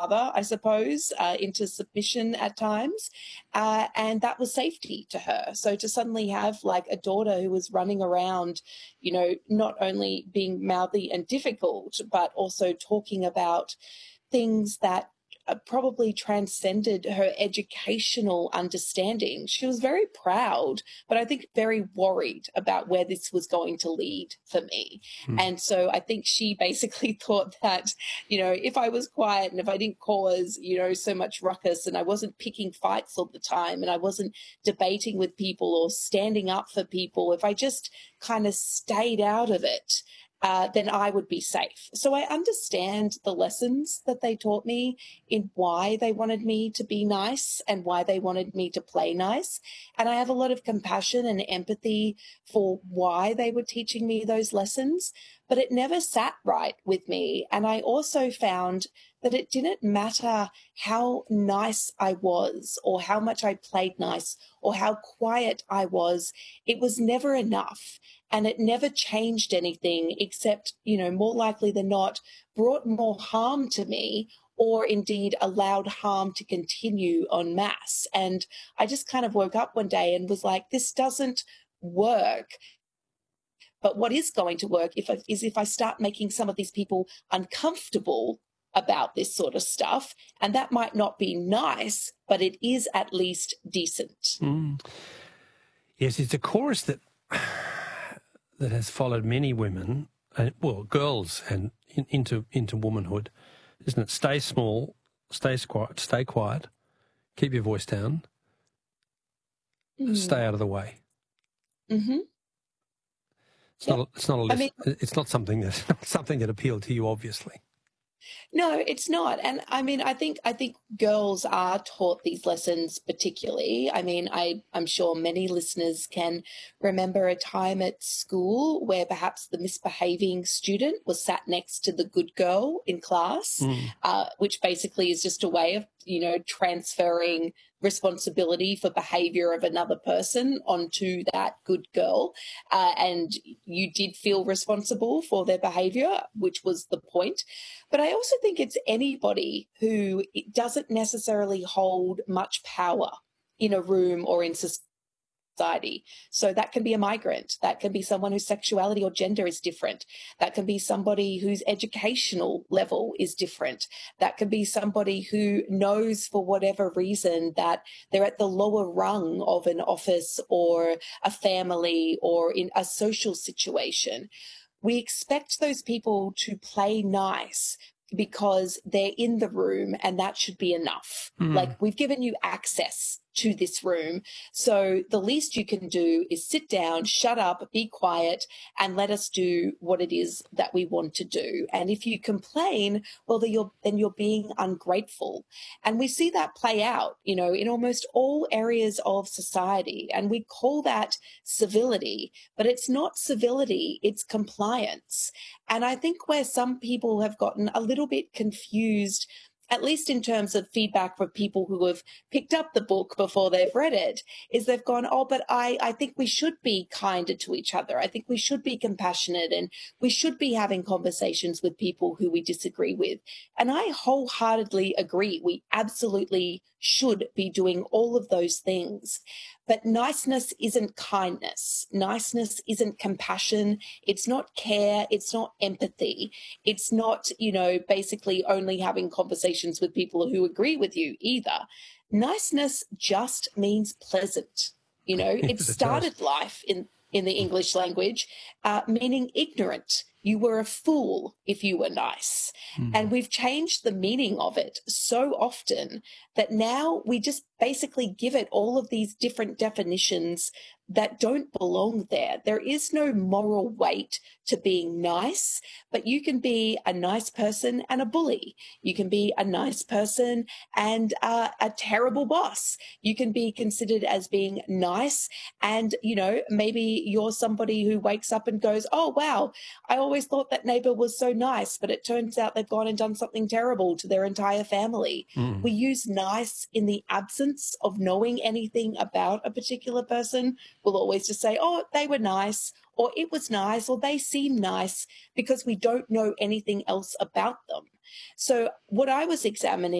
mother, I suppose, into submission at times. And that was safety to her. So to suddenly have like a daughter who was running around, you know, not only being mouthy and difficult, but also talking about things that probably transcended her educational understanding. She was very proud, but I think very worried about where this was going to lead for me. And so I think she basically thought that, you know, if I was quiet and if I didn't cause, you know, so much ruckus and I wasn't picking fights all the time and I wasn't debating with people or standing up for people, if I just kind of stayed out of it, then I would be safe. So I understand the lessons that they taught me in why they wanted me to be nice and why they wanted me to play nice. And I have a lot of compassion and empathy for why they were teaching me those lessons, but it never sat right with me. And I also found that it didn't matter how nice I was or how much I played nice or how quiet I was. It was never enough. And it never changed anything except, you know, more likely than not, brought more harm to me or indeed allowed harm to continue en masse. And I just kind of woke up one day and was like, this doesn't work. But what is going to work is if I start making some of these people uncomfortable about this sort of stuff. And that might not be nice, but it is at least decent. Yes, it's a chorus that has followed many women, well, girls, and into womanhood, isn't it? Stay small, stay quiet, keep your voice down, stay out of the way. Mm-hmm. It's not something that appealed to you, obviously. No, it's not. And I mean, I think girls are taught these lessons particularly. I mean, I'm sure many listeners can remember a time at school where perhaps the misbehaving student was sat next to the good girl in class, which basically is just a way of, you know, transferring responsibility for behavior of another person onto that good girl. And you did feel responsible for their behavior, which was the point. But I also think it's anybody who doesn't necessarily hold much power in a room or in society. So that can be a migrant. That can be someone whose sexuality or gender is different. That can be somebody whose educational level is different. That can be somebody who knows for whatever reason that they're at the lower rung of an office or a family or in a social situation. We expect those people to play nice because they're in the room and that should be enough. Like, we've given you access to this room. So the least you can do is sit down, shut up, be quiet, and let us do what it is that we want to do. And if you complain, well, then you're being ungrateful. And we see that play out, you know, in almost all areas of society. And we call that civility, but it's not civility, it's compliance. And I think where some people have gotten a little bit confused, at least in terms of feedback from people who have picked up the book before they've read it, is they've gone, oh, but I think we should be kinder to each other. I think we should be compassionate and we should be having conversations with people who we disagree with. And I wholeheartedly agree. We absolutely should be doing all of those things. But niceness isn't kindness. Niceness isn't compassion. It's not care. It's not empathy. It's not, you know, basically only having conversations with people who agree with you either. Niceness just means pleasant. You know, it started life in the English language, meaning ignorant. You were a fool if you were nice. And we've changed the meaning of it so often that now we just basically give it all of these different definitions that don't belong there. There is no moral weight to being nice, but you can be a nice person and a bully. You can be a nice person and a terrible boss. You can be considered as being nice and, you know, maybe you're somebody who wakes up and goes, oh, wow, I always thought that neighbor was so nice, but it turns out they've gone and done something terrible to their entire family. We use nice in the absence of knowing anything about a particular person. We'll always just say, oh, they were nice, or it was nice, or they seem nice, because we don't know anything else about them. So what I was examining